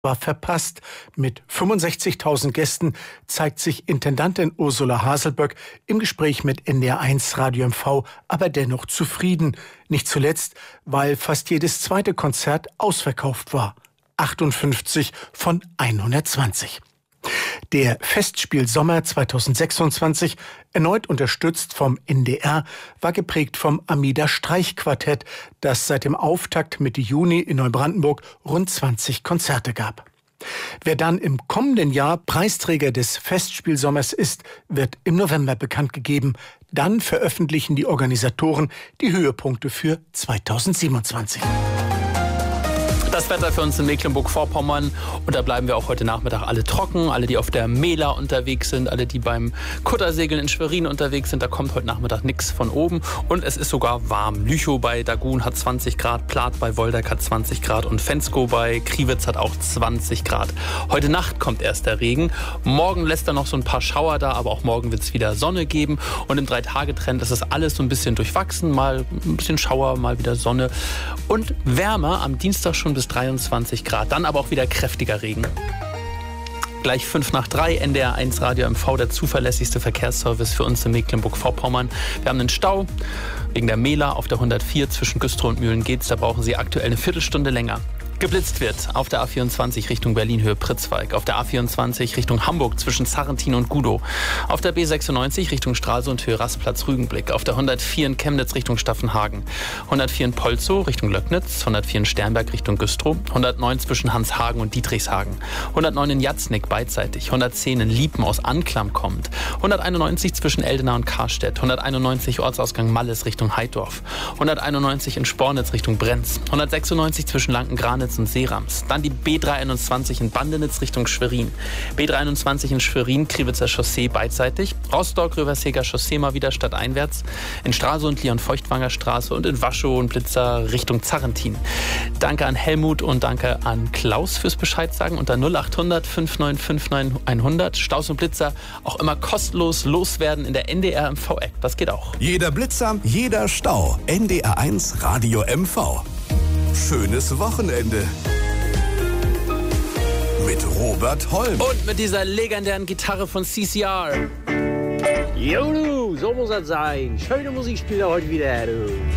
war verpasst. Mit 65.000 Gästen zeigt sich Intendantin Ursula Haselböck im Gespräch mit NDR1 Radio MV aber dennoch zufrieden. Nicht zuletzt, weil fast jedes zweite Konzert ausverkauft war. 58 von 120. Der Festspiel-Sommer 2026, erneut unterstützt vom NDR, war geprägt vom Amida-Streichquartett, das seit dem Auftakt Mitte Juni in Neubrandenburg rund 20 Konzerte gab. Wer dann im kommenden Jahr Preisträger des Festspielsommers ist, wird im November bekannt gegeben. Dann veröffentlichen die Organisatoren die Höhepunkte für 2027. Das Wetter für uns in Mecklenburg-Vorpommern, und da bleiben wir auch heute Nachmittag alle trocken, alle, die auf der Mela unterwegs sind, alle, die beim Kuttersegeln in Schwerin unterwegs sind, da kommt heute Nachmittag nichts von oben und es ist sogar warm. Lüchow bei Dagun hat 20 Grad, Plath bei Woldeck hat 20 Grad und Fensko bei Kriwitz hat auch 20 Grad. Heute Nacht kommt erst der Regen, morgen lässt er noch so ein paar Schauer da, aber auch morgen wird es wieder Sonne geben und im 3-Tage-Trend ist das alles so ein bisschen durchwachsen, mal ein bisschen Schauer, mal wieder Sonne und wärmer am Dienstag schon bis 23 Grad, dann aber auch wieder kräftiger Regen. Gleich 2:55, NDR1 Radio MV, der zuverlässigste Verkehrsservice für uns in Mecklenburg-Vorpommern. Wir haben einen Stau wegen der Mela auf der 104 zwischen Güstrow und Mühlen-Geetz. Da brauchen Sie aktuell eine Viertelstunde länger. Geblitzt wird auf der A24 Richtung Berlin-Höhe Pritzwalk, auf der A24 Richtung Hamburg zwischen Sarrentin und Gudow, auf der B96 Richtung Stralsund Höhe Rastplatz Rügenblick, auf der 104 in Chemnitz Richtung Staffenhagen, 104 in Polzow Richtung Löcknitz, 104 in Sternberg Richtung Güstrow, 109 zwischen Hanshagen und Dietrichshagen, 109 in Jatznick beidseitig, 110 in Liepen aus Anklam kommt, 191 zwischen Eldena und Karstedt, 191 Ortsausgang Malles Richtung Heidorf, 191 in Spornitz Richtung Brenz, 196 zwischen Lanken-Granitz und Seerams. Dann die B321 in Bandenitz Richtung Schwerin. B321 in Schwerin, Kriwitzer Chaussee beidseitig. Rostock-Röverseger Chaussee mal wieder stadteinwärts. In Stralsund, Leon-Feuchtwanger Straße und in Waschow und Blitzer Richtung Zarrentin. Danke an Helmut und danke an Klaus fürs Bescheid sagen unter 0800 5959 100. Staus und Blitzer auch immer kostenlos loswerden in der NDR MV-App. Das geht auch. Jeder Blitzer, jeder Stau. NDR1 Radio MV. Schönes Wochenende mit Robert Holm. Und mit dieser legendären Gitarre von CCR. Jo, du, so muss das sein. Schöne Musik spielt er heute wieder, du.